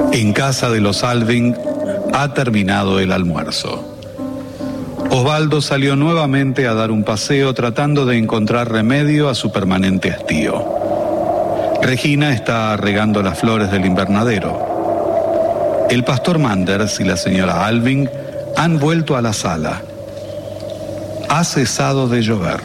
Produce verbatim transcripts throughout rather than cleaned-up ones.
En casa de los Alving ha terminado el almuerzo. Osvaldo salió nuevamente a dar un paseo tratando de encontrar remedio a su permanente hastío. Regina está regando las flores del invernadero. El pastor Manders y la señora Alving han vuelto a la sala. Ha cesado de llover.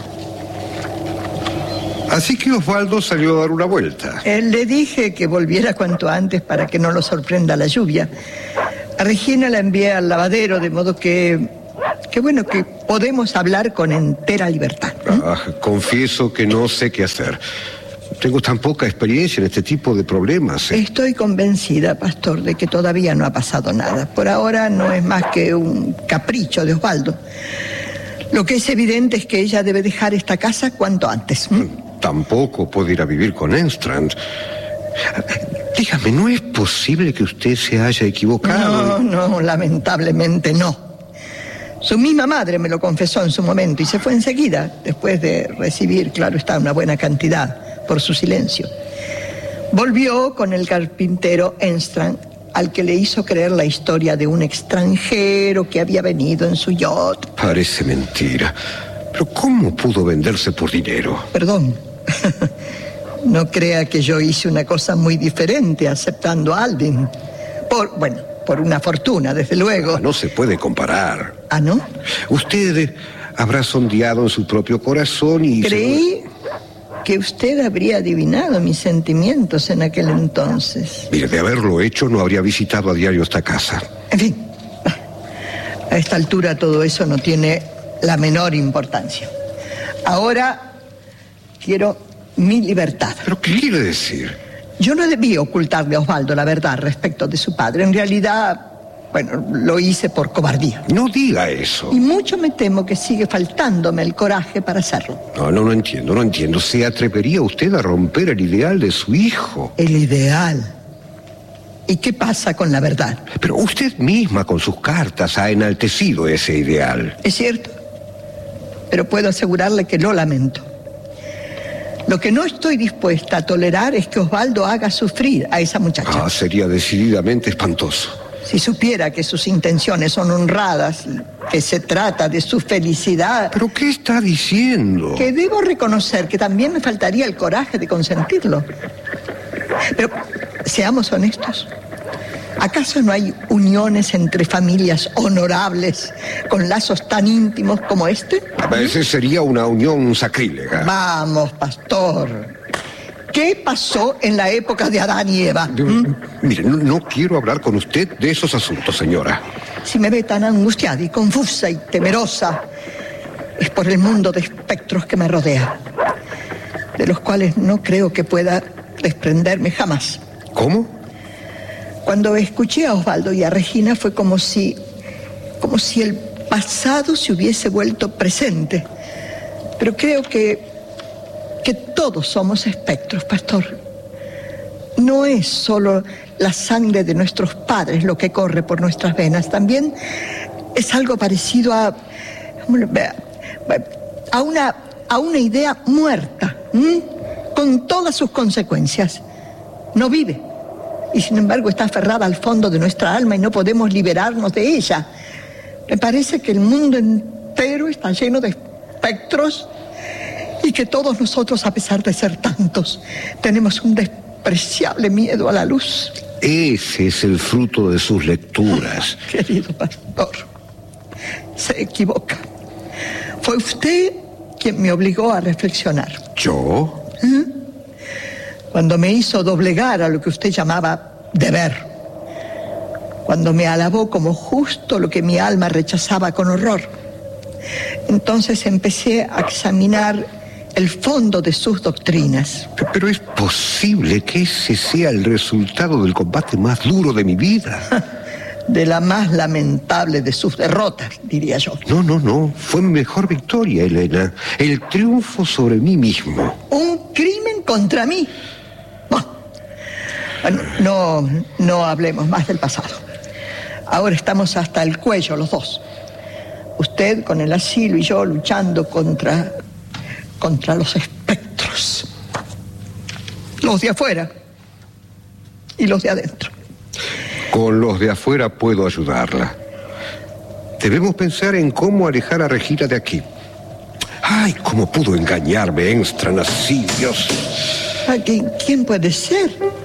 Así que Osvaldo salió a dar una vuelta. Eh, le dije que volviera cuanto antes para que no lo sorprenda la lluvia. A Regina la envié al lavadero, de modo que... que bueno, que podemos hablar con entera libertad. ¿eh? Ah, confieso que no sé qué hacer. Tengo tan poca experiencia en este tipo de problemas. ¿eh? Estoy convencida, pastor, de que todavía no ha pasado nada. Por ahora no es más que un capricho de Osvaldo. Lo que es evidente es que ella debe dejar esta casa cuanto antes. ¿eh? Tampoco puede ir a vivir con Enstrand. Dígame, ¿no es posible que usted se haya equivocado? No, no, lamentablemente no. Su misma madre me lo confesó en su momento y se fue enseguida, después de recibir, claro está, una buena cantidad por su silencio. Volvió con el carpintero Enstrand, al que le hizo creer la historia de un extranjero que había venido en su yacht. Parece mentira. Pero ¿cómo pudo venderse por dinero? Perdón. No crea que yo hice una cosa muy diferente aceptando a Alvin. Por, bueno, por una fortuna, desde luego. Ah, no se puede comparar. ¿Ah, no? Usted habrá sondeado en su propio corazón y... Creí que usted habría adivinado mis sentimientos en aquel entonces. Mire, de haberlo hecho no habría visitado a diario esta casa. En fin, a esta altura todo eso no tiene la menor importancia. Ahora quiero mi libertad. ¿Pero qué quiere decir? Yo no debí ocultarle a Osvaldo la verdad respecto de su padre. En realidad, bueno, lo hice por cobardía. No diga eso. Y mucho me temo que sigue faltándome el coraje para hacerlo. No, no, no entiendo, no entiendo. ¿Se atrevería usted a romper el ideal de su hijo? El ideal. ¿Y qué pasa con la verdad? Pero usted misma con sus cartas ha enaltecido ese ideal. Es cierto, pero puedo asegurarle que lo lamento. Lo que no estoy dispuesta a tolerar es que Osvaldo haga sufrir a esa muchacha. Ah, sería decididamente espantoso. Si supiera que sus intenciones son honradas y que se trata de su felicidad... ¿Pero qué está diciendo? Que debo reconocer que también me faltaría el coraje de consentirlo. Pero seamos honestos. ¿Acaso no hay uniones entre familias honorables con lazos tan íntimos como este? Ese sería una unión sacrílega. Vamos, pastor. ¿Qué pasó en la época de Adán y Eva? ¿Mm? Mire, no, no quiero hablar con usted de esos asuntos, señora. Si me ve tan angustiada y confusa y temerosa, es por el mundo de espectros que me rodea, de los cuales no creo que pueda desprenderme jamás. ¿Cómo? Cuando escuché a Osvaldo y a Regina fue como si, como si el pasado se hubiese vuelto presente. Pero creo que, que todos somos espectros, pastor. No es solo la sangre de nuestros padres lo que corre por nuestras venas, también es algo parecido a, a, una, a una idea muerta, ¿m? con todas sus consecuencias. No vive. Y sin embargo está aferrada al fondo de nuestra alma y no podemos liberarnos de ella. Me parece que el mundo entero está lleno de espectros y que todos nosotros, a pesar de ser tantos, tenemos un despreciable miedo a la luz. Ese es el fruto de sus lecturas. Oh, querido pastor, se equivoca. Fue usted quien me obligó a reflexionar. ¿Yo? ¿Eh? Cuando me hizo doblegar a lo que usted llamaba deber. Cuando me alabó como justo lo que mi alma rechazaba con horror. Entonces empecé a examinar el fondo de sus doctrinas. Pero es posible que ese sea el resultado del combate más duro de mi vida. De la más lamentable de sus derrotas, diría yo. No, no, no. Fue mi mejor victoria, Elena. El triunfo sobre mí mismo. Un crimen contra mí. Bueno, no, no hablemos más del pasado. Ahora estamos hasta el cuello los dos. Usted con el asilo y yo luchando contra, contra los espectros. Los de afuera y los de adentro. Con los de afuera puedo ayudarla. Debemos pensar en cómo alejar a Regina de aquí. Ay, cómo pudo engañarme Engstrand así, Dios. ¿Quién puede ser?